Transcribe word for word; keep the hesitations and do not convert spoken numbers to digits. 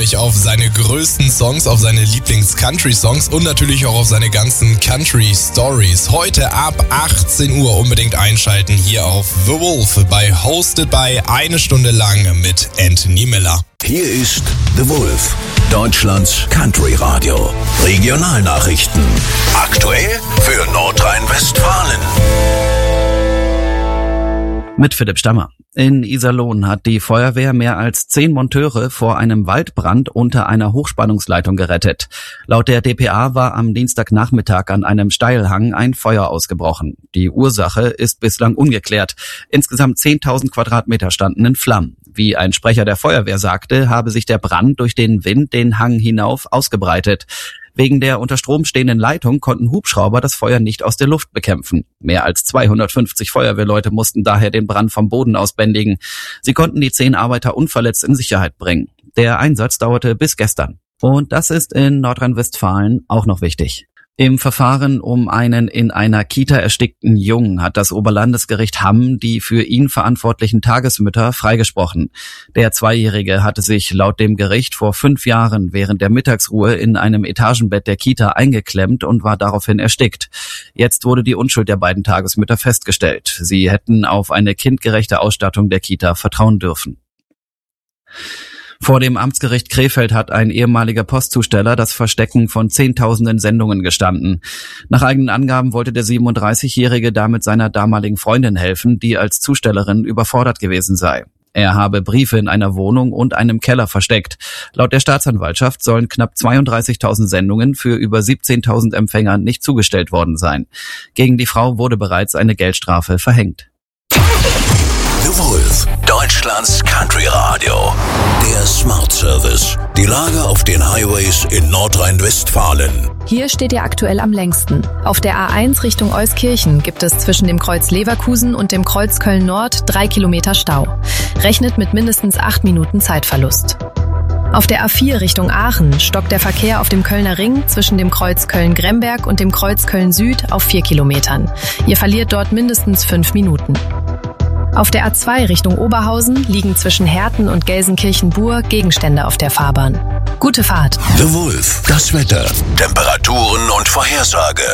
euch auf seine größten Songs, auf seine Lieblings-Country-Songs und natürlich auch auf seine ganzen Country-Stories. Heute ab achtzehn Uhr unbedingt einschalten hier auf The Wolf bei Hosted by eine Stunde lang mit Anthony Miller. Hier ist The Wolf, Deutschlands Country-Radio. Regionalnachrichten. Aktuell für Nordrhein-Westfalen. Mit Philipp Stammer. In Iserlohn hat die Feuerwehr mehr als zehn Monteure vor einem Waldbrand unter einer Hochspannungsleitung gerettet. Laut der D P A war am Dienstagnachmittag an einem Steilhang ein Feuer ausgebrochen. Die Ursache ist bislang ungeklärt. Insgesamt zehntausend Quadratmeter standen in Flammen. Wie ein Sprecher der Feuerwehr sagte, habe sich der Brand durch den Wind den Hang hinauf ausgebreitet. Wegen der unter Strom stehenden Leitung konnten Hubschrauber das Feuer nicht aus der Luft bekämpfen. Mehr als zweihundertfünfzig Feuerwehrleute mussten daher den Brand vom Boden aus bändigen. Sie konnten die zehn Arbeiter unverletzt in Sicherheit bringen. Der Einsatz dauerte bis gestern. Und das ist in Nordrhein-Westfalen auch noch wichtig. Im Verfahren um einen in einer Kita erstickten Jungen hat das Oberlandesgericht Hamm die für ihn verantwortlichen Tagesmütter freigesprochen. Der Zweijährige hatte sich laut dem Gericht vor fünf Jahren während der Mittagsruhe in einem Etagenbett der Kita eingeklemmt und war daraufhin erstickt. Jetzt wurde die Unschuld der beiden Tagesmütter festgestellt. Sie hätten auf eine kindgerechte Ausstattung der Kita vertrauen dürfen. Vor dem Amtsgericht Krefeld hat ein ehemaliger Postzusteller das Verstecken von Zehntausenden Sendungen gestanden. Nach eigenen Angaben wollte der siebenunddreißigjährige damit seiner damaligen Freundin helfen, die als Zustellerin überfordert gewesen sei. Er habe Briefe in einer Wohnung und einem Keller versteckt. Laut der Staatsanwaltschaft sollen knapp zweiunddreißigtausend Sendungen für über siebzehntausend Empfänger nicht zugestellt worden sein. Gegen die Frau wurde bereits eine Geldstrafe verhängt. The Wolf, Deutschlands Country Radio. Der Smart Service. Die Lage auf den Highways in Nordrhein-Westfalen. Hier steht ihr aktuell am längsten. Auf der A eins Richtung Euskirchen gibt es zwischen dem Kreuz Leverkusen und dem Kreuz Köln-Nord drei Kilometer Stau. Rechnet mit mindestens acht Minuten Zeitverlust. Auf der A vier Richtung Aachen stockt der Verkehr auf dem Kölner Ring zwischen dem Kreuz Köln-Gremberg und dem Kreuz Köln-Süd auf vier Kilometern. Ihr verliert dort mindestens fünf Minuten. Auf der A zwei Richtung Oberhausen liegen zwischen Herten und Gelsenkirchen-Bur Gegenstände auf der Fahrbahn. Gute Fahrt. The Wolf, das Wetter, Temperaturen und Vorhersage.